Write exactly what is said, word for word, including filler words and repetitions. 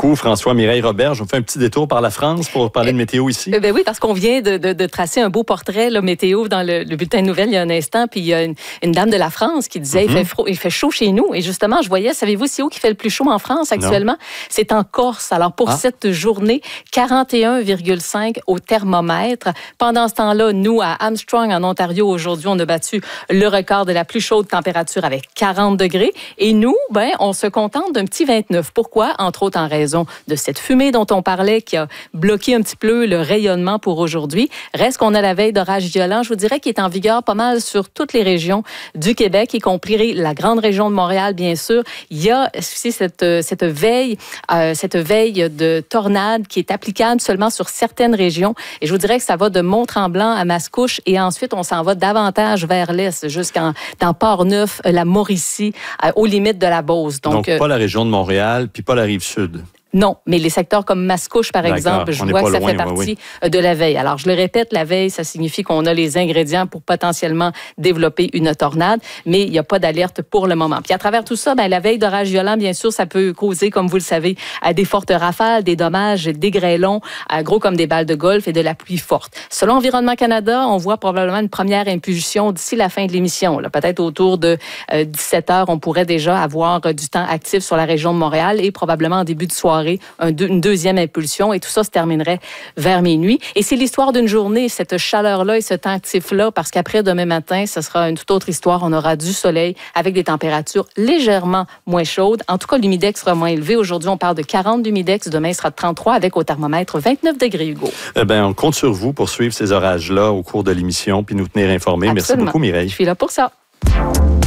beaucoup, François. Mireille Robert, je vous fais un petit détour par la France pour parler de météo ici. Euh, ben oui, parce qu'on vient de, de, de tracer un beau portrait là, météo dans le, le bulletin de nouvelles il y a un instant, puis il y a une, une dame de la France qui disait mm-hmm. il, fait fro- il fait chaud chez nous. Et justement, je voyais, savez-vous, c'est où qui fait le plus chaud en France actuellement? Non. C'est en Corse. Alors, pour ah. cette journée, quarante et un virgule cinq au thermomètre. Pendant ce temps-là, nous, à Armstrong, en Ontario, aujourd'hui, on a battu le record de la plus chaude température avec quarante degrés. Et nous, ben, on se contente d'un petit vingt-neuf. Pourquoi? Entre autres, en raison de cette fumée dont on parlait qui a bloqué un petit peu le rayonnement pour aujourd'hui. Reste qu'on a la veille d'orage violent, je vous dirais, qui est en vigueur pas mal sur toutes les régions du Québec, y compris la grande région de Montréal, bien sûr. Il y a aussi cette, cette veille, euh, cette veille de tornade qui est applicable seulement sur certaines régions. Et je vous dirais que ça va de Mont-Tremblant à Mascouche et ensuite, on s'en va davantage vers l'est, jusqu'en dans Port-Neuf, la Mauricie, euh, aux limites de la Beauce. Donc, Donc euh, pas la région de Montréal, puis pas la Rive-Sud. Non, mais les secteurs comme Mascouche, par D'accord. exemple, je on vois que ça loin, fait partie oui, oui. de la veille. Alors, je le répète, la veille, ça signifie qu'on a les ingrédients pour potentiellement développer une tornade, mais il n'y a pas d'alerte pour le moment. Puis à travers tout ça, ben, la veille d'orage violent, bien sûr, ça peut causer, comme vous le savez, à des fortes rafales, des dommages, des grêlons, gros comme des balles de golf et de la pluie forte. Selon Environnement Canada, on voit probablement une première impulsion d'ici la fin de l'émission. Là, peut-être autour de euh, dix-sept heures, on pourrait déjà avoir euh, du temps actif sur la région de Montréal et probablement en début de soirée, Un deux, une deuxième impulsion et tout ça se terminerait vers minuit. Et c'est l'histoire d'une journée, cette chaleur-là et ce temps actif-là, parce qu'après demain matin, ce sera une toute autre histoire. On aura du soleil avec des températures légèrement moins chaudes. En tout cas, l'humidex sera moins élevé. Aujourd'hui, on parle de quarante d'humidex. Demain, il sera de trente-trois avec au thermomètre vingt-neuf degrés, Hugo. Eh bien, on compte sur vous pour suivre ces orages-là au cours de l'émission puis nous tenir informés. Absolument. Merci beaucoup, Mireille. Je suis là pour ça.